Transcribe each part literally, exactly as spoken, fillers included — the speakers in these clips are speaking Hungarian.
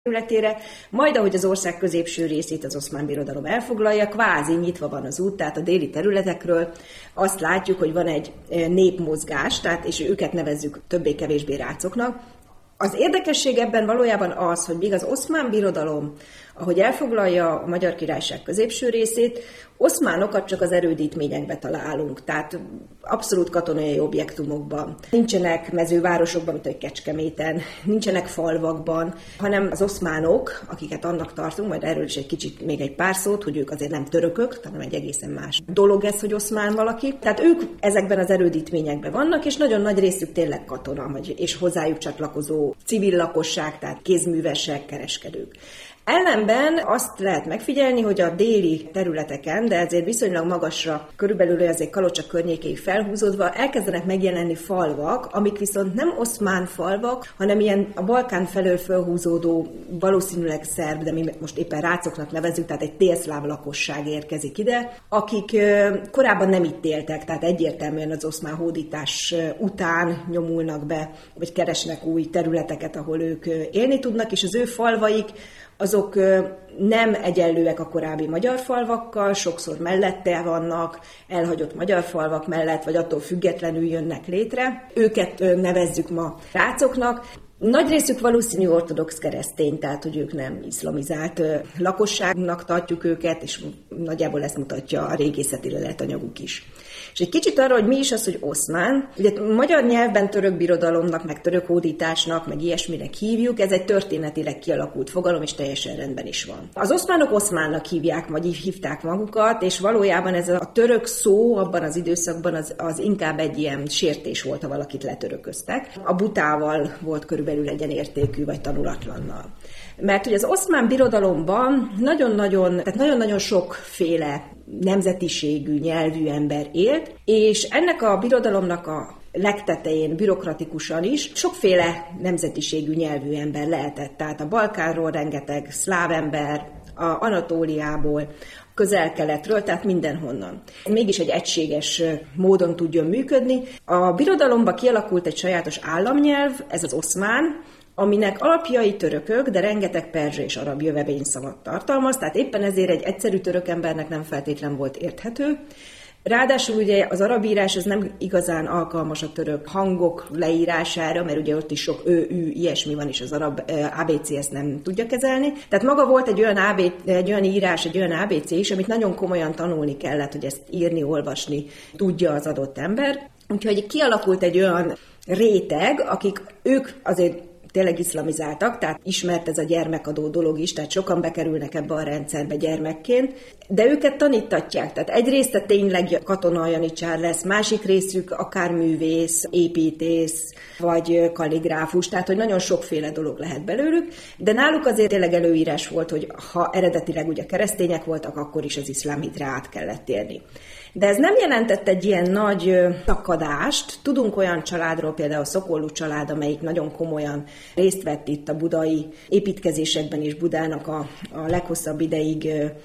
területére, majd ahogy az ország középső részét az Oszmán Birodalom elfoglalja, kvázi nyitva van az út, tehát a déli területekről azt látjuk, hogy van egy népmozgás, tehát, és őket nevezzük többé-kevésbé rácoknak. Az érdekesség ebben valójában az, hogy még az Oszmán Birodalom, ahogy elfoglalja a Magyar Királyság középső részét, oszmánokat csak az erődítményekben találunk, tehát abszolút katonai objektumokban. Nincsenek mezővárosokban, mint egy Kecskeméten, nincsenek falvakban, hanem az oszmánok, akiket annak tartunk, majd erről is egy kicsit még egy pár szót, hogy ők azért nem törökök, hanem egy egészen más dolog ez, hogy oszmán valaki. Tehát ők ezekben az erődítményekben vannak, és nagyon nagy részük tényleg katona, és hozzájuk csatlakozó civil lakosság, tehát kézművesek, kereskedők. Ellenben azt lehet megfigyelni, hogy a déli területeken, de ezért viszonylag magasra, körülbelül azért Kalocsa környékéig felhúzódva elkezdenek megjelenni falvak, amik viszont nem oszmán falvak, hanem ilyen a Balkán felől felhúzódó, valószínűleg szerb, de mi most éppen rácoknak nevezzük, tehát egy délszláv lakosság érkezik ide, akik korábban nem itt éltek, tehát egyértelműen az oszmán hódítás után nyomulnak be, vagy keresnek új területeket, ahol ők élni tudnak, és az ő falvaik azok nem egyenlőek a korábbi magyar falvakkal, sokszor mellette vannak, elhagyott magyar falvak mellett, vagy attól függetlenül jönnek létre. Őket nevezzük ma rácoknak. Nagy részük valószínű ortodox keresztény, tehát hogy ők nem iszlamizált lakosságnak tartjuk őket, és nagyjából ezt mutatja a régészeti leletanyaguk is. És egy kicsit arra, hogy mi is az, hogy oszmán. Ugye magyar nyelvben török birodalomnak, meg török hódításnak, meg ilyesminek hívjuk, ez egy történetileg kialakult fogalom, és teljesen rendben is van. Az oszmánok oszmánnak hívják, vagy hívták magukat, és valójában ez a török szó abban az időszakban az, az inkább egy ilyen sértés volt, ha valakit letörököztek. A butával volt körülbelül egyenértékű, vagy tanulatlannal. Mert ugye az Oszmán Birodalomban nagyon-nagyon, tehát nagyon-nagyon sokféle nemzetiségű, nyelvű ember élt, és ennek a birodalomnak a legtetején bürokratikusan is sokféle nemzetiségű, nyelvű ember lehetett. Tehát a Balkánról rengeteg szláv ember, a Anatóliából, Közel-Keletről, tehát mindenhonnan. Mégis egy egységes módon tudjon működni. A birodalomban kialakult egy sajátos államnyelv, ez az oszmán, aminek alapjai törökök, de rengeteg perzsa és arab jövevényszavat tartalmaz, tehát éppen ezért egy egyszerű török embernek nem feltétlen volt érthető. Ráadásul ugye az arab írás az nem igazán alkalmas a török hangok leírására, mert ugye ott is sok ő, ű, ilyesmi van, és az arab á bé cé ezt nem tudja kezelni. Tehát maga volt egy olyan, á bé, egy olyan írás, egy olyan á bé cé is, amit nagyon komolyan tanulni kellett, hogy ezt írni, olvasni tudja az adott ember. Úgyhogy kialakult egy olyan réteg, akik ők azért tényleg iszlamizáltak, tehát ismert ez a gyermekadó dolog is, tehát sokan bekerülnek ebbe a rendszerbe gyermekként, de őket tanítatják, tehát egyrészt tényleg katona janicsár lesz, másik részük akár művész, építész, vagy kalligráfus, tehát hogy nagyon sokféle dolog lehet belőlük, de náluk azért tényleg előírás volt, hogy ha eredetileg ugye keresztények voltak, akkor is az iszlám hitre át kellett térni. De ez nem jelentett egy ilyen nagy szakadást. Tudunk olyan családról, például a Szokolló család, amelyik nagyon komolyan részt vett itt a budai építkezésekben, és Budának a, a leghosszabb ideig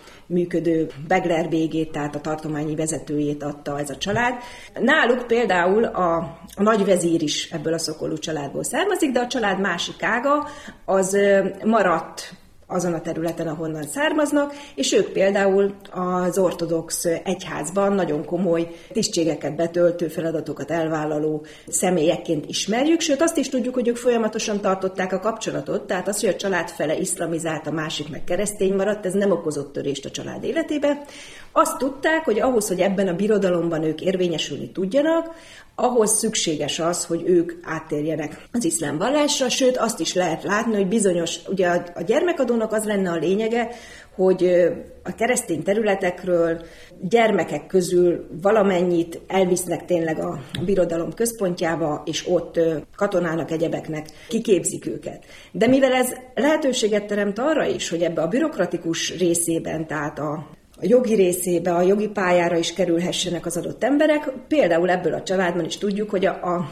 működő Begler bégét, tehát a tartományi vezetőjét adta ez a család. Náluk például a, a nagyvezír is ebből a Szokolló családból származik, de a család másik ága az maradt azon a területen, ahonnan származnak, és ők például az ortodox egyházban nagyon komoly tisztségeket betöltő, feladatokat elvállaló személyekként ismerjük, sőt azt is tudjuk, hogy ők folyamatosan tartották a kapcsolatot, tehát az, hogy a család fele iszlamizált, a másik meg keresztény maradt, ez nem okozott törést a család életébe. Azt tudták, hogy ahhoz, hogy ebben a birodalomban ők érvényesülni tudjanak, ahhoz szükséges az, hogy ők áttérjenek az iszlám vallásra, sőt azt is lehet látni, hogy bizonyos, ugye a gyermekadónak az lenne a lényege, hogy a keresztény területekről gyermekek közül valamennyit elvisznek tényleg a birodalom központjába, és ott katonának, egyebeknek kiképzik őket. De mivel ez lehetőséget teremt arra is, hogy ebbe a bürokratikus részében, tehát a a jogi részébe, a jogi pályára is kerülhessenek az adott emberek. Például ebből a családban is tudjuk, hogy a, a,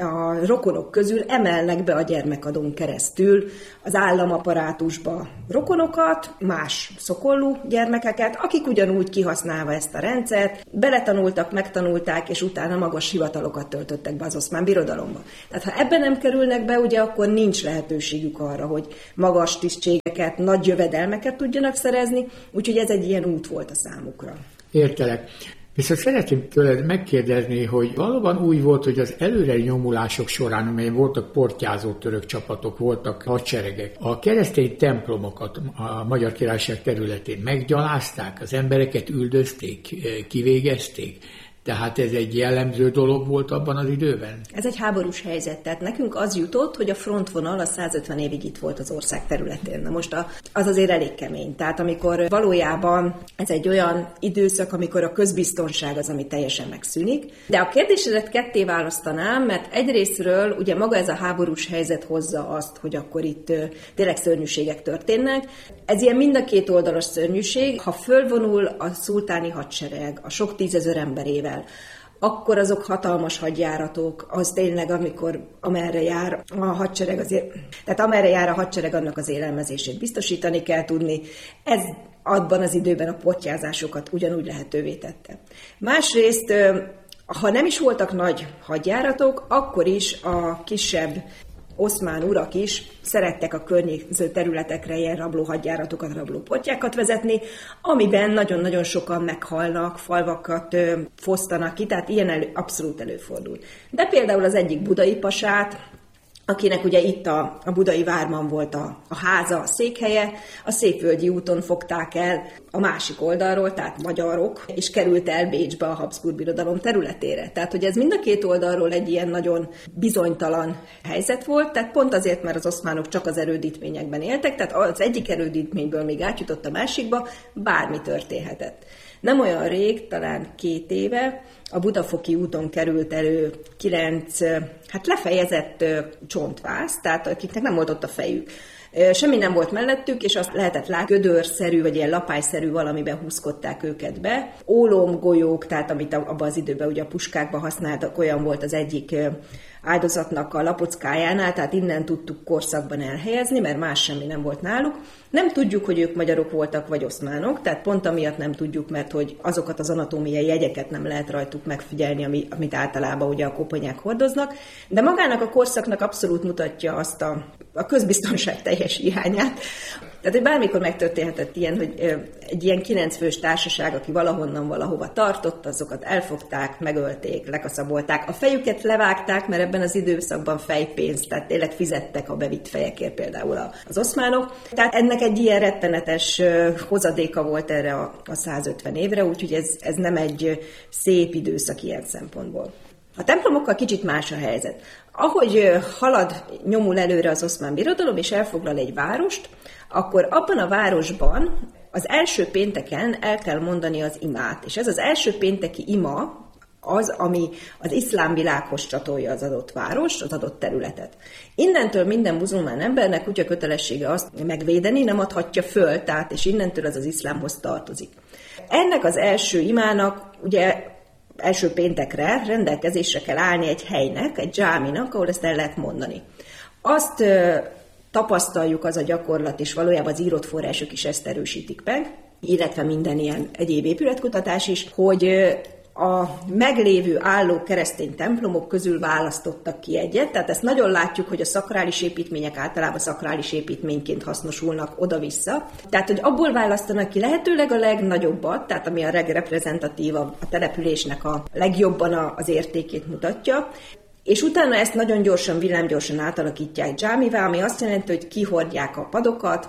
a rokonok közül emelnek be a gyermekadón keresztül az államaparátusba rokonokat, más szokollú gyermekeket, akik ugyanúgy kihasználva ezt a rendszert, beletanultak, megtanulták, és utána magas hivatalokat töltöttek be az Oszmán Birodalomba. Tehát ha ebben nem kerülnek be, ugye akkor nincs lehetőségük arra, hogy magas tisztségeket, nagy jövedelmeket tudjanak szerezni, úgyhogy ez egy ilyen út volt a számukra. Értelek. Viszont szeretném tőled megkérdezni, hogy valóban úgy volt, hogy az előre nyomulások során, amelyen voltak portyázó török csapatok, voltak hadseregek, a keresztény templomokat a Magyar Királyság területén meggyalázták, az embereket üldözték, kivégezték. Tehát ez egy jellemző dolog volt abban az időben? Ez egy háborús helyzet, tehát nekünk az jutott, hogy a frontvonal a százötven évig itt volt az ország területén. Na most a, az azért elég kemény. Tehát amikor valójában ez egy olyan időszak, amikor a közbiztonság az, ami teljesen megszűnik. De a kérdésedet ketté választanám, mert egyrészről ugye maga ez a háborús helyzet hozza azt, hogy akkor itt tényleg szörnyűségek történnek. Ez ilyen mind a két oldalas szörnyűség. Ha fölvonul a szultáni hadsereg a sok tízezer emberével, akkor azok hatalmas hadjáratok, az tényleg, amikor amerre jár a hadsereg, azért, tehát amerre jár a hadsereg, annak az élelmezését biztosítani kell tudni. Ez abban az időben a portyázásokat ugyanúgy lehetővé tette. Másrészt, ha nem is voltak nagy hadjáratok, akkor is a kisebb oszmán urak is szerettek a környező területekre ilyen rablóhadjáratokat, rablóportyákat vezetni, amiben nagyon-nagyon sokan meghalnak, falvakat ö, fosztanak ki, tehát ilyen elő, abszolút előfordul. De például az egyik budai pasát, akinek ugye itt a, a budai várban volt a, a háza, a székhelye, a Szépvölgyi úton fogták el a másik oldalról, tehát magyarok, és került el Bécsbe a Habsburg Birodalom területére. Tehát, hogy ez mind a két oldalról egy ilyen nagyon bizonytalan helyzet volt, tehát pont azért, mert az oszmánok csak az erődítményekben éltek, tehát az egyik erődítményből még átjutott a másikba, bármi történhetett. Nem olyan rég, talán két éve, a Budafoki úton került elő kilenc, hát lefejezett csontváz, tehát akiknek nem volt ott a fejük. Semmi nem volt mellettük, és azt lehetett látni, gödörszerű, vagy ilyen lapályszerű valamiben húzkodták őket be. Ólomgolyók, tehát amit abban az időben ugye a puskákban használtak, olyan volt az egyik áldozatnak a lapockájánál, tehát innen tudtuk korszakban elhelyezni, mert más semmi nem volt náluk. Nem tudjuk, hogy ők magyarok voltak, vagy oszmánok, tehát pont amiatt nem tudjuk, mert hogy azokat az anatómiai jegyeket nem lehet rajtuk megfigyelni, ami, amit általában ugye a koponyák hordoznak, de magának a korszaknak abszolút mutatja azt a, a közbiztonság teljes hiányát. Tehát, hogy bármikor megtörténhetett ilyen, hogy egy ilyen kilencfős társaság, aki valahonnan valahova tartott, azokat elfogták, megölték, lekaszabolták, a fejüket levágták, mert ebben az időszakban fejpénzt, tehát tényleg fizettek a bevitt fejekért például az oszmánok. Tehát ennek egy ilyen rettenetes hozadéka volt erre a, a százötven évre, úgyhogy ez, ez nem egy szép időszak ilyen szempontból. A templomokkal kicsit más a helyzet. Ahogy halad, nyomul előre az Oszmán Birodalom, és elfoglal egy várost, akkor abban a városban az első pénteken el kell mondani az imát. És ez az első pénteki ima az, ami az iszlám világhoz csatolja az adott várost, az adott területet. Innentől minden muzulmán embernek úgy a kötelessége azt megvédeni, nem adhatja föl, tehát és innentől az az iszlámhoz tartozik. Ennek az első imának ugye első péntekre rendelkezésre kell állni egy helynek, egy dzsáminak, ahol ezt el lehet mondani. Azt ö, tapasztaljuk, az a gyakorlat, és valójában az írott források is ezt erősítik meg, illetve minden ilyen egyéb épületkutatás is, hogy ö, a meglévő álló keresztény templomok közül választottak ki egyet, tehát ezt nagyon látjuk, hogy a szakrális építmények általában szakrális építményként hasznosulnak oda-vissza. Tehát, hogy abból választanak ki lehetőleg a legnagyobbat, tehát ami a legreprezentatív a településnek a legjobban az értékét mutatja, és utána ezt nagyon gyorsan, villámgyorsan átalakítják dzsámivá, ami azt jelenti, hogy kihordják a padokat,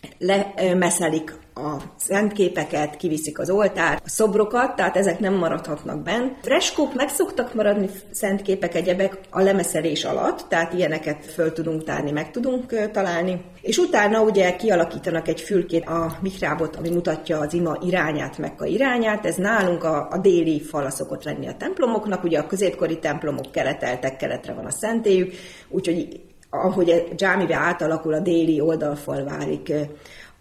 lemeszelik a szentképeket, kiviszik az oltár, a szobrokat, tehát ezek nem maradhatnak benn. Freskók meg szoktak maradni, szentképek, egyebek a lemeszelés alatt, tehát ilyeneket föl tudunk tárni, meg tudunk találni. És utána ugye kialakítanak egy fülkét, a mihrábot, ami mutatja az ima irányát, Mekka irányát. Ez nálunk a, a déli fala szokott lenni a templomoknak, ugye a középkori templomok keleteltek, keletre van a szentélyük, úgyhogy ahogy a dzsámibe átalakul, a déli oldalfal válik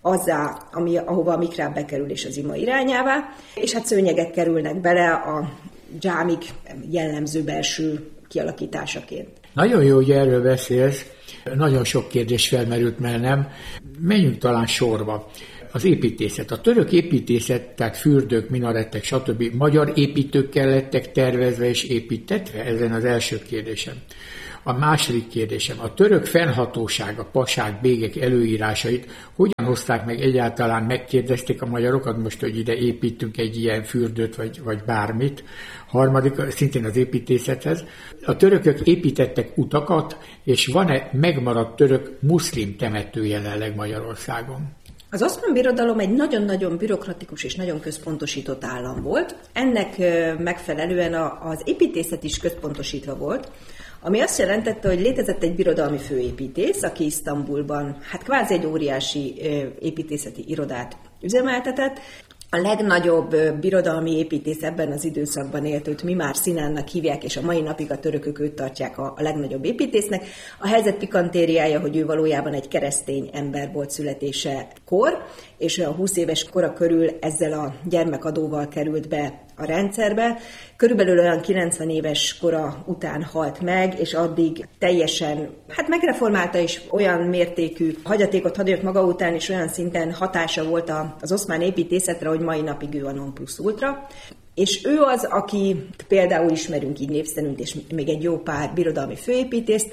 azzá, ami, ahova a mikráp bekerül és az ima irányává, és hát szőnyegek kerülnek bele a dzsámik jellemző belső kialakításaként. Nagyon jó, hogy erről beszélsz. Nagyon sok kérdés felmerült bennem. Menjünk talán sorba. Az építészet. A török építészet, tehát fürdők, minarettek, stb. Magyar építőkkel lettek tervezve és építetve? Ezen az első kérdésem. A második kérdésem. A török fennhatóság, a pasák, bégek előírásait hogyan hozták meg egyáltalán? Megkérdezték a magyarokat most, hogy ide építünk egy ilyen fürdőt, vagy, vagy bármit. Harmadik, szintén az építészethez. A törökök építettek utakat, és van-e megmaradt török muszlim temető jelenleg Magyarországon? Az Oszmán Birodalom egy nagyon-nagyon bürokratikus és nagyon központosított állam volt. Ennek megfelelően az építészet is központosítva volt, ami azt jelentette, hogy létezett egy birodalmi főépítész, aki Isztambulban hát kvázi egy óriási építészeti irodát üzemeltetett. A legnagyobb birodalmi építész ebben az időszakban élt, őt Mimár Sinánnak hívják, és a mai napig a törökök őt tartják a legnagyobb építésznek. A helyzet pikantériája, hogy ő valójában egy keresztény ember volt születésekor, és a húsz éves kora körül ezzel a gyermekadóval került be a rendszerbe. Körülbelül olyan kilencven éves kora után halt meg, és addig teljesen, hát megreformálta is olyan mértékű hagyatékot hagyott maga után, és olyan szinten hatása volt az oszmán építészetre, hogy mai napig ő a non plus ultra. És ő az, aki például ismerünk így név szerint, és még egy jó pár birodalmi főépítészt,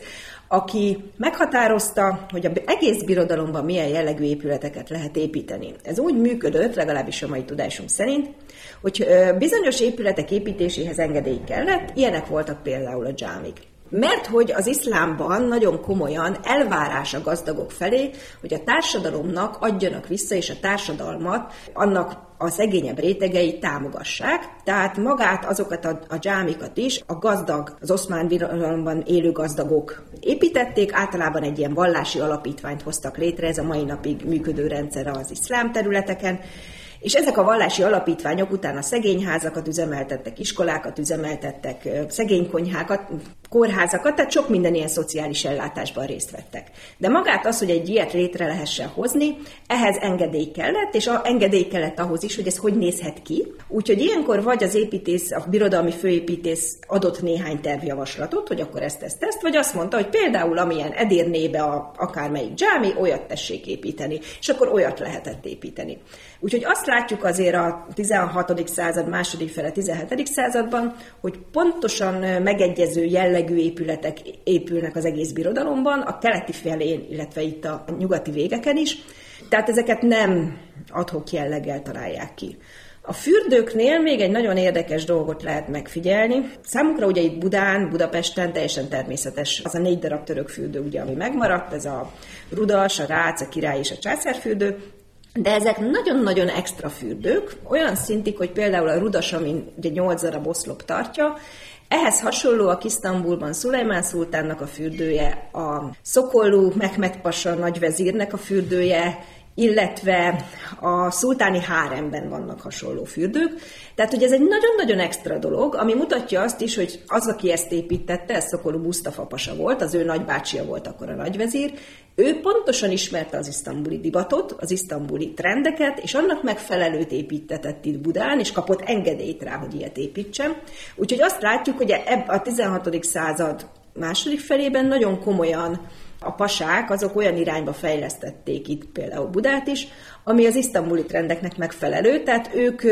aki meghatározta, hogy az egész birodalomban milyen jellegű épületeket lehet építeni. Ez úgy működött, legalábbis a mai tudásunk szerint, hogy bizonyos épületek építéséhez engedély kellett, ilyenek voltak például a dzsámik. Mert hogy az iszlámban nagyon komolyan elvárás a gazdagok felé, hogy a társadalomnak adjanak vissza, és a társadalmat, annak a szegényebb rétegei támogassák. Tehát magát, azokat a, a dzsámikat is a gazdag, az oszmán birodalomban élő gazdagok építették, általában egy ilyen vallási alapítványt hoztak létre, ez a mai napig működő rendszer az iszlám területeken, és ezek a vallási alapítványok utána szegényházakat üzemeltettek, iskolákat üzemeltettek, szegénykonyhákat, kórházakat, tehát sok minden ilyen szociális ellátásban részt vettek. De magát az, hogy egy ilyet létre lehessen hozni, ehhez engedély kellett, és a engedély kellett ahhoz is, hogy ez hogy nézhet ki. Úgyhogy ilyenkor vagy az építész, a birodalmi főépítész adott néhány tervjavaslatot, hogy akkor ezt, ezt, ezt, vagy azt mondta, hogy például amilyen Edirnébe a, akármelyik dzsámi, olyat tessék építeni, és akkor olyat lehetett építeni. Úgyhogy azt látjuk azért a tizenhatodik század második fele, tizenhetedik században, hogy pontosan megegyező jellegű épületek épülnek az egész birodalomban, a keleti felén, illetve itt a nyugati végeken is, tehát ezeket nem ad-hoc jelleggel találják ki. A fürdőknél még egy nagyon érdekes dolgot lehet megfigyelni. Számukra ugye itt Budán, Budapesten teljesen természetes az a négy darab török fürdő, ugye, ami megmaradt, ez a Rudas, a Rác, a Király és a Császárfürdő. De ezek nagyon-nagyon extra fürdők, olyan szintig, hogy például a Rudas, amin ugye nyolc darab oszlop tartja, ehhez hasonlóak Isztambulban Szulajmán szultánnak a fürdője, a Szokollú Mehmed Pasa nagyvezírnek a fürdője, illetve a szultáni háremben vannak hasonló fürdők. Tehát, hogy ez egy nagyon-nagyon extra dolog, ami mutatja azt is, hogy az, aki ezt építette, ez Szokollú Musztafa pasa volt, az ő nagybácsia volt akkor a nagyvezír, ő pontosan ismerte az isztambuli divatot, az isztambuli trendeket, és annak megfelelőt építetett itt Budán, és kapott engedélyt rá, hogy ilyet építsen. Úgyhogy azt látjuk, hogy ebb a tizenhatodik század második felében nagyon komolyan a pasák azok olyan irányba fejlesztették itt például Budát is, ami az isztambuli trendeknek megfelelő, tehát ők,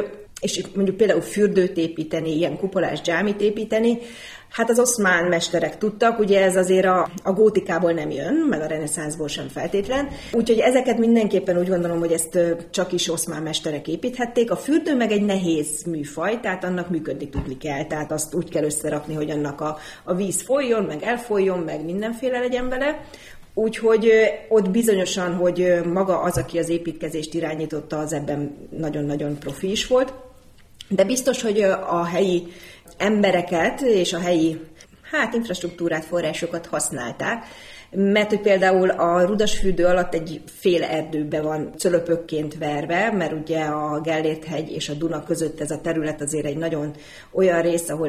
és mondjuk például fürdőt építeni, ilyen kupolás dzsámit építeni, hát az oszmán mesterek tudtak, ugye ez azért a, a gótikából nem jön, meg a reneszánszból sem feltétlen, úgyhogy ezeket mindenképpen úgy gondolom, hogy ezt csak is oszmán mesterek építhették. A fürdő meg egy nehéz műfaj, tehát annak működni tudni kell, tehát azt úgy kell összerakni, hogy annak a, a víz folyjon, meg elfolyjon, meg mindenféle legyen vele. Úgyhogy ott bizonyosan, hogy maga az, aki az építkezést irányította, az ebben nagyon-nagyon profi is volt. De biztos, hogy a helyi embereket és a helyi hát, infrastruktúrát, forrásokat használták, mert hogy például a Rudasfürdő alatt egy fél erdőbe van cölöpökként verve, mert ugye a Gellért-hegy és a Duna között ez a terület azért egy nagyon olyan rész, ahol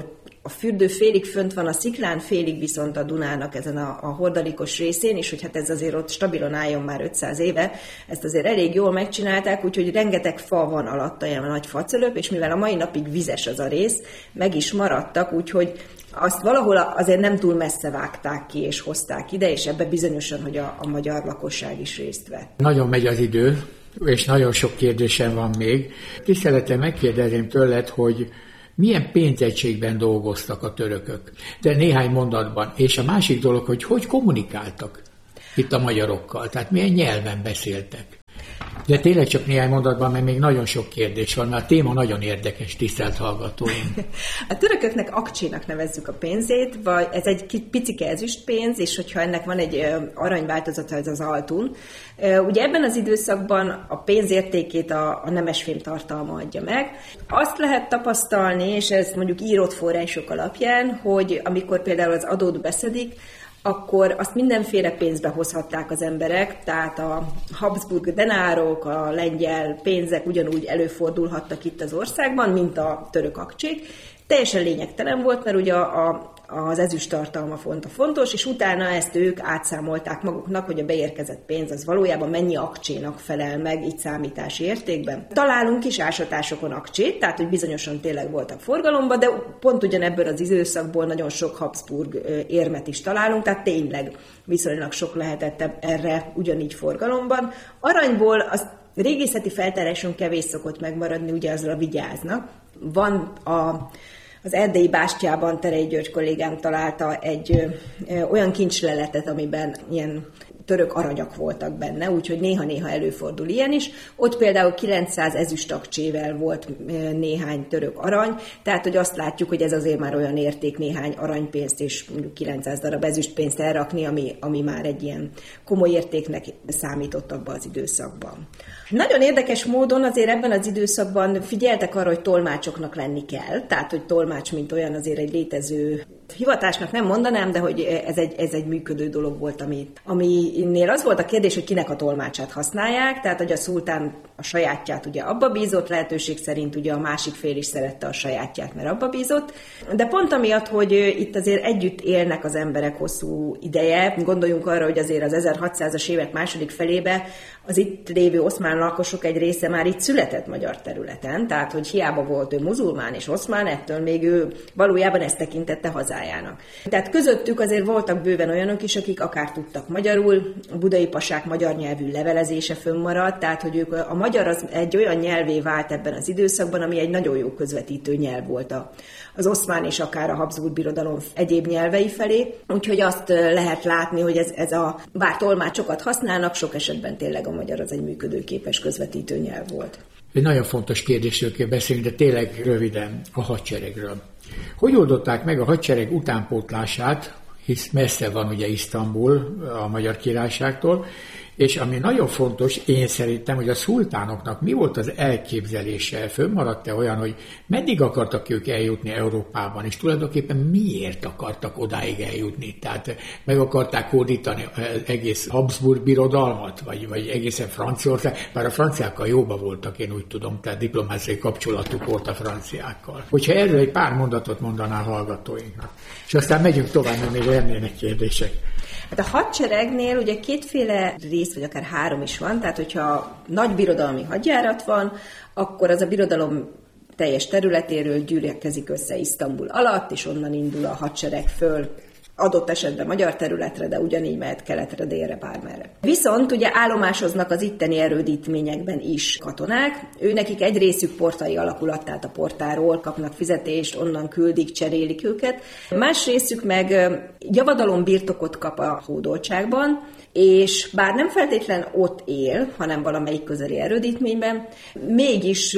a fürdő félig fönt van a sziklán, félig viszont a Dunának ezen a, a hordalékos részén, és hogy hát ez azért ott stabilan álljon már ötszáz éve, ezt azért elég jól megcsinálták, úgyhogy rengeteg fa van alatta, olyan nagy facölöp, és mivel a mai napig vizes az a rész, meg is maradtak, úgyhogy azt valahol azért nem túl messze vágták ki, és hozták ide, és ebbe bizonyosan, hogy a, a magyar lakosság is részt vett. Nagyon megy az idő, és nagyon sok kérdésem van még. Tisztelettel megkérdezném tőled, hogy milyen pénzegységben dolgoztak a törökök, de néhány mondatban. És a másik dolog, hogy hogy kommunikáltak itt a magyarokkal, tehát milyen nyelven beszéltek. De tényleg csak néhány mondatban, mert még nagyon sok kérdés van, mert a téma nagyon érdekes, tisztelt hallgatóim. A törököknek akcsénak nevezzük a pénzét, vagy ez egy picike ezüstpénz, és hogyha ennek van egy aranyváltozata, ez az altun. Ugye ebben az időszakban a pénz értékét a, a nemesfém tartalma adja meg. Azt lehet tapasztalni, és ez mondjuk írott források alapján, hogy amikor például az adót beszedik, akkor azt mindenféle pénzbe hozhatták az emberek, tehát a Habsburg denárok, a lengyel pénzek ugyanúgy előfordulhattak itt az országban, mint a török akcsék. Teljesen lényegtelen volt, mert ugye a, a, az ezüst tartalma fontos, és utána ezt ők átszámolták maguknak, hogy a beérkezett pénz az valójában mennyi akcsénak felel meg itt számítási értékben. Találunk is ásatásokon akcsét, tehát hogy bizonyosan tényleg voltak forgalomban, de pont ugyanebből az időszakból nagyon sok Habsburg érmet is találunk, tehát tényleg viszonylag sok lehetett erre ugyanígy forgalomban. Aranyból az régészeti feltáráson kevés szokott megmaradni, ugye azzal vigyáznak. Van a Az erdélyi bástyában Terei György kollégám találta egy ö, ö, olyan kincsleletet, amiben ilyen török aranyak voltak benne, úgyhogy néha-néha előfordul ilyen is. Ott például kilencszáz ezüstakcsével volt néhány török arany, tehát hogy azt látjuk, hogy ez azért már olyan érték néhány aranypénzt és mondjuk kilencszáz darab ezüstpénzt elrakni, ami, ami már egy ilyen komoly értéknek számított abban az időszakban. Nagyon érdekes módon azért ebben az időszakban figyeltek arra, hogy tolmácsoknak lenni kell, tehát hogy tolmács, mint olyan azért egy létező hivatásnak nem mondanám, de hogy ez egy, ez egy működő dolog volt, ami, aminél az volt a kérdés, hogy kinek a tolmácsát használják, tehát hogy a szultán a sajátját ugye abba bízott, lehetőség szerint ugye a másik fél is szerette a sajátját, mert abba bízott, de pont amiatt, hogy itt azért együtt élnek az emberek hosszú ideje, gondoljunk arra, hogy azért az ezerhatszázas évek második felébe az itt lévő oszmán lakosok egy része már itt született magyar területen, tehát hogy hiába volt ő muzulmán és oszmán, ettől még ő valójában ezt tekintette hazájának. Tehát közöttük azért voltak bőven olyanok is, akik akár tudtak magyarul, a budai pasák magyar nyelvű levelezése fönnmaradt, tehát hogy ők a magyar az egy olyan nyelvé vált ebben az időszakban, ami egy nagyon jó közvetítő nyelv volt a, az oszmán és akár a Habsburg birodalom egyéb nyelvei felé. Úgyhogy azt lehet látni, hogy ez, ez a bár tolmácsokat használnak, sok esetben tényleg a magyar az egy működőképes közvetítő nyelv volt. Egy nagyon fontos kérdésről kell beszélni, de tényleg röviden a hadseregről. Hogy oldották meg a hadsereg utánpótlását, hisz messze van ugye Isztambul a Magyar Királyságtól, és ami nagyon fontos, én szerintem, hogy a szultánoknak mi volt az elképzelése, fönnmaradt-e olyan, hogy meddig akartak ők eljutni Európában, és tulajdonképpen miért akartak odáig eljutni? Tehát meg akarták hódítani egész Habsburg birodalmat, vagy, vagy egészen Franciaország, bár a franciákkal jóba voltak, én úgy tudom, tehát diplomáciai kapcsolatuk volt a franciákkal. Hogyha erről egy pár mondatot mondanál hallgatóinknak. És aztán megyünk tovább, mert még lennének kérdések. Hát a hadseregnél ugye kétféle rész, vagy akár három is van, tehát hogyha nagy birodalmi hadjárat van, akkor az a birodalom teljes területéről gyűrkezik össze Isztambul alatt, és onnan indul a hadsereg föl, adott esetben magyar területre, de ugyanígy mehet keletre, délre, bármerre. Viszont ugye állomásoznak az itteni erődítményekben is katonák, ő nekik egy részük portai alakulat, tehát a portáról kapnak fizetést, onnan küldik, cserélik őket. Más részük meg javadalom birtokot kap a hódoltságban, és bár nem feltétlen ott él, hanem valamelyik közeli erődítményben, mégis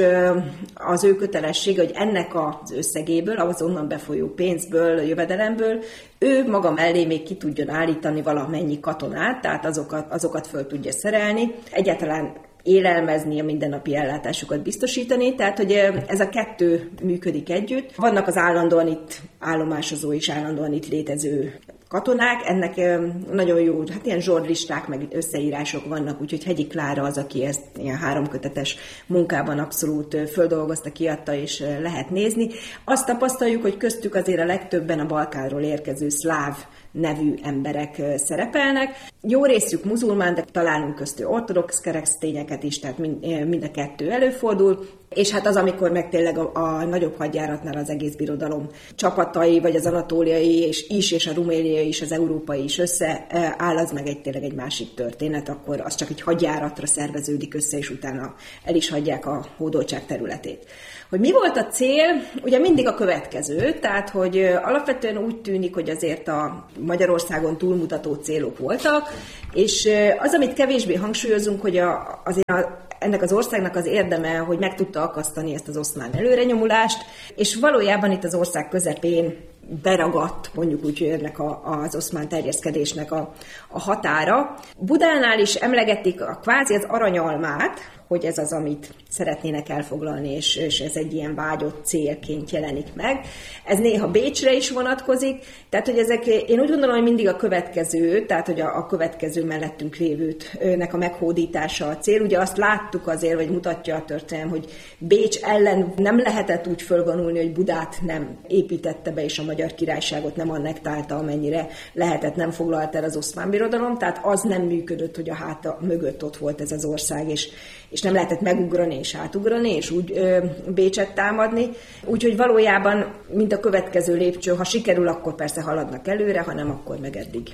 az ő kötelessége, hogy ennek az összegéből, az onnan befolyó pénzből, jövedelemből, ő maga mellé még ki tudjon állítani valamennyi katonát, tehát azokat, azokat föl tudja szerelni. Egyáltalán élelmezni, a mindennapi ellátásukat biztosítani, tehát hogy ez a kettő működik együtt. Vannak az állandóan itt állomásozó és állandóan itt létező katonák, ennek nagyon jó, hát ilyen zsordlisták, meg összeírások vannak, úgyhogy Hegyi Klára az, aki ezt ilyen háromkötetes munkában abszolút földolgozta, kiadta, és lehet nézni. Azt tapasztaljuk, hogy köztük azért a legtöbben a Balkánról érkező szláv nevű emberek szerepelnek. Jó részük muzulmán, de találunk köztük ortodox keresztényeket is, tehát mind, mind a kettő előfordul. És hát az, amikor meg tényleg a, a nagyobb hadjáratnál az egész birodalom csapatai, vagy az anatóliai és is, és a ruméniai is, az európai is összeáll, az meg egy tényleg egy másik történet, akkor az csak egy hadjáratra szerveződik össze, és utána el is hagyják a hódoltság területét. Hogy mi volt a cél? Ugye mindig a következő, tehát hogy alapvetően úgy tűnik, hogy azért a Magyarországon túlmutató célok voltak, és az, amit kevésbé hangsúlyozunk, hogy a, azért a, ennek az országnak az érdeme, hogy meg tudta akasztani ezt az oszmán előrenyomulást, és valójában itt az ország közepén beragadt, mondjuk úgy, ennek a, az oszmán terjeszkedésnek a, a határa. Budánál is emlegetik a kvázi az aranyalmát, hogy ez az, amit szeretnének elfoglalni, és, és ez egy ilyen vágyott célként jelenik meg. Ez néha Bécsre is vonatkozik, tehát hogy ezek, én úgy gondolom, hogy mindig a következő, tehát hogy a, a következő mellettünk lévőnek a meghódítása a cél. Ugye azt láttuk azért, vagy mutatja a történelem, hogy Bécs ellen nem lehetett úgy fölvonulni, hogy Budát nem építette be, és a Magyar Királyságot nem annektálta, amennyire lehetett, nem foglalt el az Oszmán Birodalom, tehát az nem működött, hogy a háta mögött ott volt ez az ország, és és nem lehetett megugrani és átugrani, és úgy ö, Bécset támadni. Úgyhogy valójában, mint a következő lépcső, ha sikerül, akkor persze haladnak előre, ha nem, akkor meg eddig.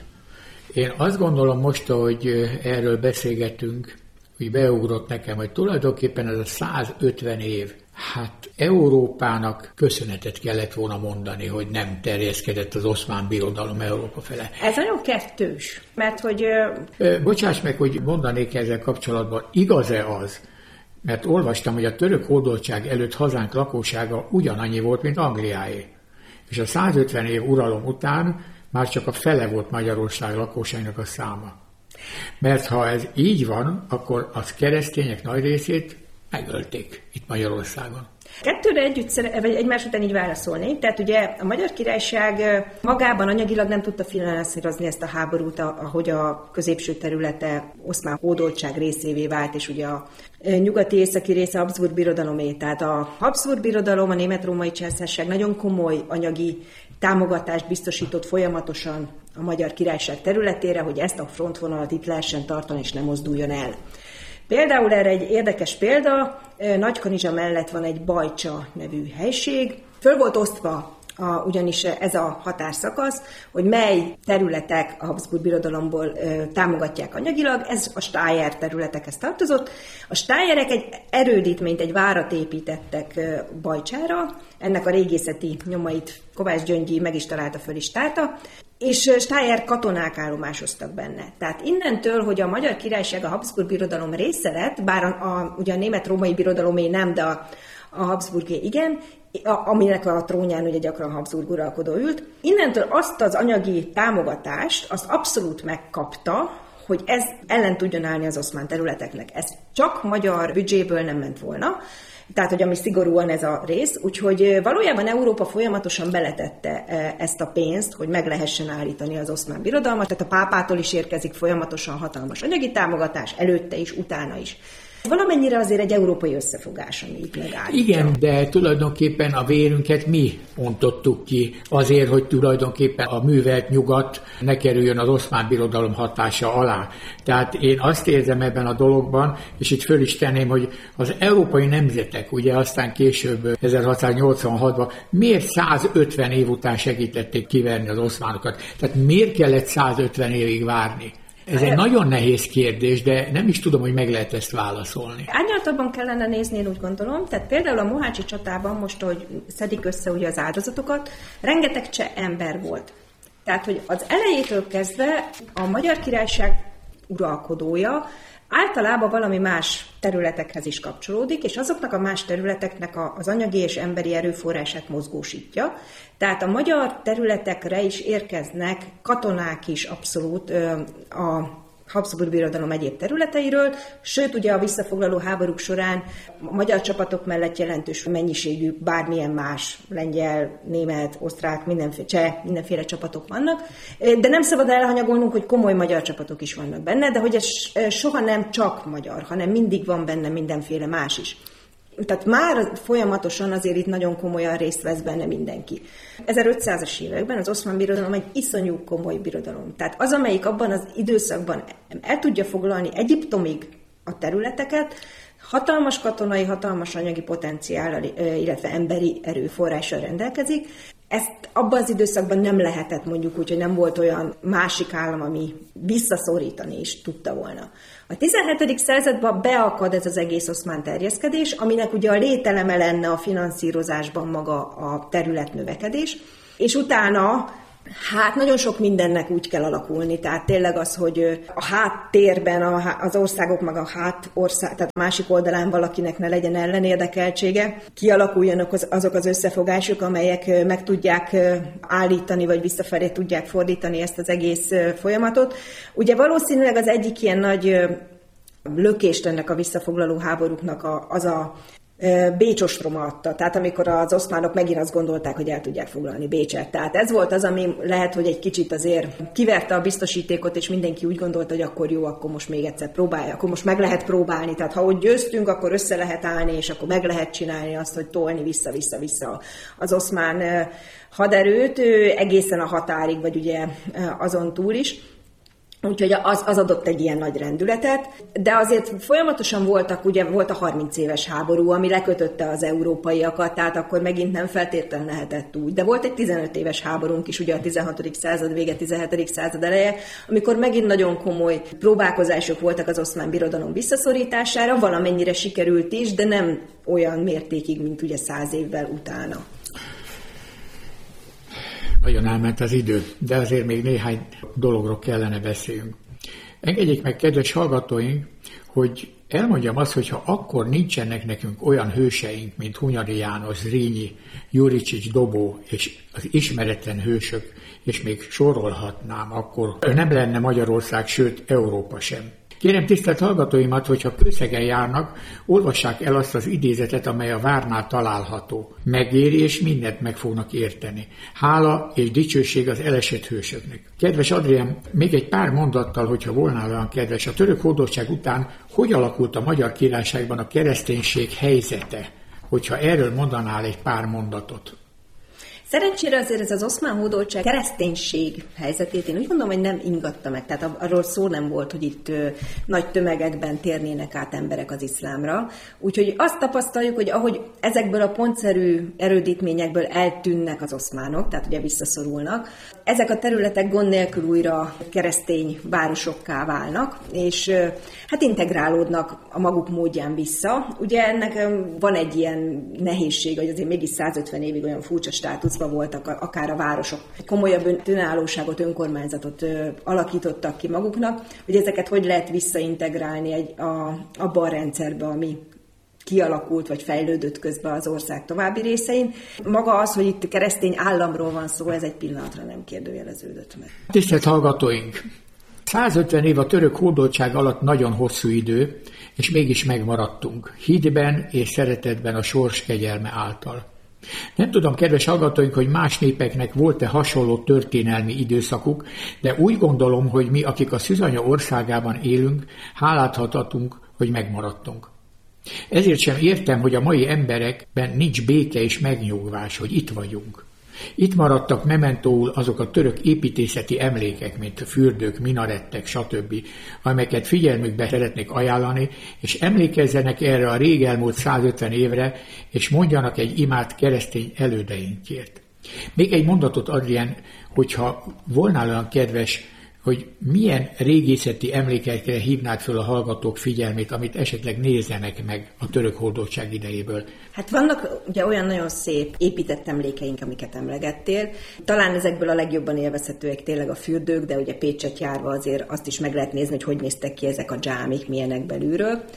Én azt gondolom most, hogy erről beszélgetünk, hogy beugrott nekem, hogy tulajdonképpen ez a százötven év, hát Európának köszönetet kellett volna mondani, hogy nem terjeszkedett az Oszmán Birodalom Európa fele. Ez nagyon kettős, mert hogy... Bocsáss meg, hogy mondanék ezzel kapcsolatban, igaz-e az, mert olvastam, hogy a török hódoltság előtt hazánk lakossága ugyanannyi volt, mint Angliáé. És a százötven év uralom után már csak a fele volt Magyarország lakosságnak a száma. Mert ha ez így van, akkor az keresztények nagy részét megölték itt Magyarországon. Kettőre együtt, vagy egymás után így válaszolni. Tehát ugye a Magyar Királyság magában anyagilag nem tudta finanszírozni ezt a háborút, ahogy a középső területe oszmán hódoltság részévé vált, és ugye a nyugati északi része Habsburg Birodalomé. Tehát a Habsburg Birodalom, a Német-római Császárság nagyon komoly anyagi támogatást biztosított folyamatosan a Magyar Királyság területére, hogy ezt a frontvonalat itt lehessen tartani, és ne mozduljon el. Például erre egy érdekes példa, Nagykanizsa mellett van egy Bajcsa nevű helység. Föl volt osztva a, ugyanis ez a határszakasz, hogy mely területek a Habsburg Birodalomból e, támogatják anyagilag, ez a Stájer területekhez tartozott. A Stájerek egy erődítményt, egy várat építettek e, Bajcsára, ennek a régészeti nyomait Kovács Gyöngyi meg is találta, föl is tárta, és Stájer katonák állomásoztak benne. Tehát innentől, hogy a Magyar Királyság a Habsburg Birodalom része lett, bár a, a, ugye a Német-római Birodalomé nem, de a, a Habsburgé igen, a, aminek a trónján ugye gyakran Habsburg uralkodó ült. Innentől azt az anyagi támogatást, azt abszolút megkapta, hogy ez ellen tudjon állni az oszmán területeknek. Ez csak magyar büdzséből nem ment volna, tehát, hogy ami szigorúan ez a rész, úgyhogy valójában Európa folyamatosan beletette ezt a pénzt, hogy meg lehessen állítani az oszmán birodalmat, tehát a pápától is érkezik folyamatosan hatalmas anyagi támogatás, előtte is, utána is. Valamennyire azért egy európai összefogás, ami itt megállítja. Igen, de tulajdonképpen a vérünket mi ontottuk ki azért, hogy tulajdonképpen a művelt nyugat ne kerüljön az Oszmán Birodalom hatása alá. Tehát én azt érzem ebben a dologban, és itt föl is tenném, hogy az európai nemzetek, ugye aztán később ezerhatszáznyolcvanhatban miért százötven év után segítették kiverni az oszmánokat? Tehát miért kellett százötven évig várni? Ez egy nagyon nehéz kérdés, de nem is tudom, hogy meg lehet ezt válaszolni. Árnyaltabban kellene nézni, én úgy gondolom. Tehát például a mohácsi csatában most, hogy szedik össze ugye az áldozatokat, rengeteg cseh ember volt. Tehát, hogy az elejétől kezdve a Magyar Királyság uralkodója általában valami más területekhez is kapcsolódik, és azoknak a más területeknek az anyagi és emberi erőforrását mozgósítja. Tehát a magyar területekre is érkeznek katonák is abszolút a Habsburg Birodalom egyéb területeiről, sőt ugye a visszafoglaló háborúk során a magyar csapatok mellett jelentős mennyiségű bármilyen más, lengyel, német, osztrák, mindenféle, cseh, mindenféle csapatok vannak, de nem szabad elhanyagolnunk, hogy komoly magyar csapatok is vannak benne, de hogy ez soha nem csak magyar, hanem mindig van benne mindenféle más is. Tehát már folyamatosan azért itt nagyon komolyan részt vesz benne mindenki. ezerötszázas években az Oszmán Birodalom egy iszonyú komoly birodalom. Tehát az, amelyik abban az időszakban el tudja foglalni Egyiptomig a területeket, hatalmas katonai, hatalmas anyagi potenciállal, illetve emberi erőforrással rendelkezik. Ezt abban az időszakban nem lehetett, mondjuk úgy, hogy nem volt olyan másik állam, ami visszaszorítani is tudta volna. A tizenhetedik században beakad ez az egész oszmán terjeszkedés, aminek ugye a lételeme lenne a finanszírozásban maga a területnövekedés, és utána hát nagyon sok mindennek úgy kell alakulni, tehát tényleg az, hogy a háttérben az országok meg a hát ország, tehát a másik oldalán valakinek ne legyen ellenérdekeltsége, kialakuljanak azok az összefogások, amelyek meg tudják állítani, vagy visszafelé tudják fordítani ezt az egész folyamatot. Ugye valószínűleg az egyik ilyen nagy lökést ennek a visszafoglaló háborúknak az a Bécs ostroma adta, tehát amikor az oszmánok megint azt gondolták, hogy el tudják foglalni Bécset. Tehát ez volt az, ami lehet, hogy egy kicsit azért kiverte a biztosítékot, és mindenki úgy gondolta, hogy akkor jó, akkor most még egyszer próbálja, akkor most meg lehet próbálni. Tehát ha úgy győztünk, akkor össze lehet állni, és akkor meg lehet csinálni azt, hogy tolni vissza-vissza-vissza az oszmán haderőt egészen a határig, vagy ugye azon túl is. Úgyhogy az, az adott egy ilyen nagy rendületet, de azért folyamatosan voltak, ugye volt a harminc éves háború, ami lekötötte az európaiakat, tehát akkor megint nem feltétlenül lehetett úgy. De volt egy tizenöt éves háborúnk is, ugye a tizenhatodik század vége, tizenhetedik század eleje, amikor megint nagyon komoly próbálkozások voltak az Oszmán Birodalom visszaszorítására, valamennyire sikerült is, de nem olyan mértékig, mint ugye száz évvel utána. Nagyon elment az idő, de azért még néhány dologról kellene beszéljünk. Engedjék meg, kedves hallgatóink, hogy elmondjam azt, hogyha akkor nincsenek nekünk olyan hőseink, mint Hunyadi János, Zrínyi, Juricsics, Dobó és az ismeretlen hősök, és még sorolhatnám, akkor nem lenne Magyarország, sőt Európa sem. Kérem tisztelt hallgatóimat, hogyha Kőszegen járnak, olvassák el azt az idézetet, amely a várnál található. Megéri, és mindent meg fognak érteni. Hála és dicsőség az elesett hősöknek. Kedves Adrián, még egy pár mondattal, hogyha volna olyan kedves, a török hódoltság után hogy alakult a Magyar Királyságban a kereszténység helyzete, hogyha erről mondanál egy pár mondatot? Szerencsére azért ez az oszmán hódoltság kereszténység helyzetét én úgy gondolom, hogy nem ingatta meg. Tehát arról szó nem volt, hogy itt ö, nagy tömegekben térnének át emberek az iszlámra. Úgyhogy azt tapasztaljuk, hogy ahogy ezekből a pontszerű erődítményekből eltűnnek az oszmánok, tehát ugye visszaszorulnak, ezek a területek gond nélkül újra keresztény városokká válnak, és ö, hát integrálódnak a maguk módján vissza. Ugye ennek ö, van egy ilyen nehézség, hogy azért mégis százötven évig olyan furcsa státusz voltak akár a városok. Komolyabb önállóságot, önkormányzatot ö, alakítottak ki maguknak, hogy ezeket hogy lehet visszaintegrálni egy, a, abba a rendszerbe, ami kialakult vagy fejlődött közben az ország további részein. Maga az, hogy itt keresztény államról van szó, ez egy pillanatra nem kérdőjeleződött meg. Tisztelt hallgatóink! százötven év a török hódoltság alatt nagyon hosszú idő, és mégis megmaradtunk. Hídben és szeretetben a sors kegyelme által. Nem tudom, kedves hallgatóink, hogy más népeknek volt-e hasonló történelmi időszakuk, de úgy gondolom, hogy mi, akik a Szűzanya országában élünk, hálát adhatunk, hogy megmaradtunk. Ezért sem értem, hogy a mai emberekben nincs béke és megnyugvás, hogy itt vagyunk. Itt maradtak mementóul azok a török építészeti emlékek, mint fürdők, minarettek, stb., amelyeket figyelmükbe szeretnék ajánlani, és emlékezzenek erre a rég elmúlt százötven évre, és mondjanak egy imát keresztény elődeinkért. Még egy mondatot, Adrián, hogyha volnál olyan kedves, hogy milyen régészeti emlékekre hívnád föl a hallgatók figyelmét, amit esetleg nézzenek meg a török hódoltság idejéből. Hát vannak ugye olyan nagyon szép épített emlékeink, amiket emlegettél. Talán ezekből a legjobban élvezhetőek tényleg a fürdők, de ugye Pécset járva azért azt is meg lehet nézni, hogy hogy néztek ki ezek a dzsámik, milyenek belülről.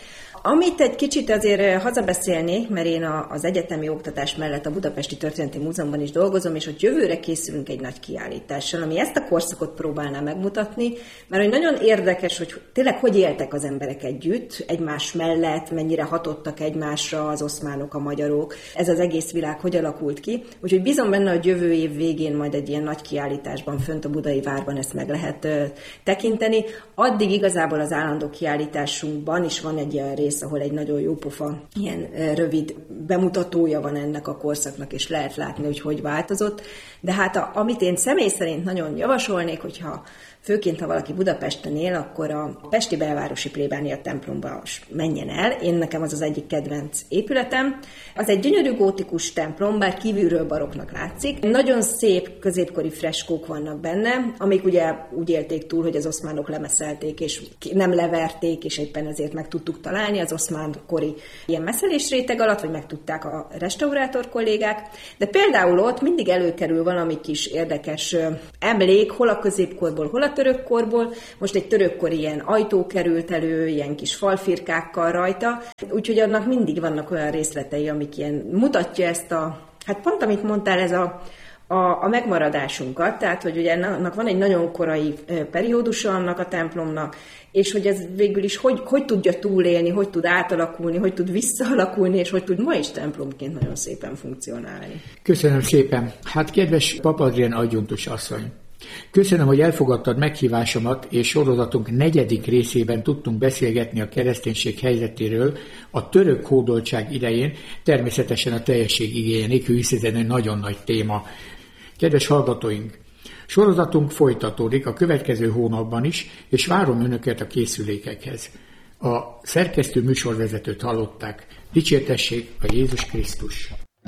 Amit egy kicsit azért hazabeszélnék, mert én az egyetemi oktatás mellett a Budapesti Történeti Múzeumban is dolgozom, és ott jövőre készülünk egy nagy kiállítással, ami ezt a korszakot próbálná megmutatni, mert hogy nagyon érdekes, hogy tényleg hogy éltek az emberek együtt, egymás mellett, mennyire hatottak egymásra az oszmánok, a magyarok, ez az egész világ hogy alakult ki. Úgyhogy bízom benne, hogy jövő év végén majd egy ilyen nagy kiállításban fönt a Budai Várban ezt meg lehet tekinteni. Addig igazából az állandó kiállításunkban is van egy ilyen rész, ahol egy nagyon jó pofa, ilyen rövid bemutatója van ennek a korszaknak, és lehet látni, hogy hogy változott. De hát a, amit én személy szerint nagyon javasolnék, hogyha főként, ha valaki Budapesten él, akkor a Pesti Belvárosi Plébánia templomba menjen el. Én nekem az az egyik kedvenc épületem. Az egy gyönyörű gótikus templom, bár kívülről baroknak látszik. Nagyon szép középkori freskók vannak benne, amik ugye úgy élték túl, hogy az oszmánok lemeszelték, és nem leverték, és éppen ezért meg tudtuk találni az oszmán kori ilyen messzelés réteg alatt, vagy meg tudták a restaurátor kollégák. De például ott mindig előkerül valami kis érdekes emlék, hol a középkorból, hol a törökkorból. Most egy törökkori ilyen ajtó került elő, ilyen kis falfirkákkal rajta, úgyhogy annak mindig vannak olyan részletei, amik ilyen mutatja ezt a, hát pont amit mondtál, ez a, a, a megmaradásunkat, tehát hogy ugye annak van egy nagyon korai periódusa annak a templomnak, és hogy ez végül is hogy, hogy tudja túlélni, hogy tud átalakulni, hogy tud visszaalakulni, és hogy tud ma is templomként nagyon szépen funkcionálni. Köszönöm szépen. Hát kedves Pap Adrián adjunktus asszony, köszönöm, hogy elfogadtad meghívásomat, és sorozatunk negyedik részében tudtunk beszélgetni a kereszténység helyzetéről a török hódoltság idején, természetesen a teljesség igéje nélkül, hiszen ez egy nagyon nagy téma. Kedves hallgatóink, sorozatunk folytatódik a következő hónapban is, és várom önöket a készülékekhez. A szerkesztő műsorvezetőt hallották. Dicsértessék a Jézus Krisztus!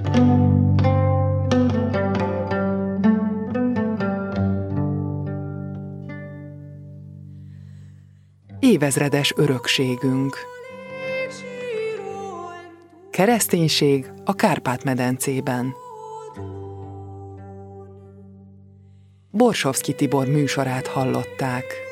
Évezredes örökségünk. Kereszténység a Kárpát-medencében. Borsovszky Tibor műsorát hallották.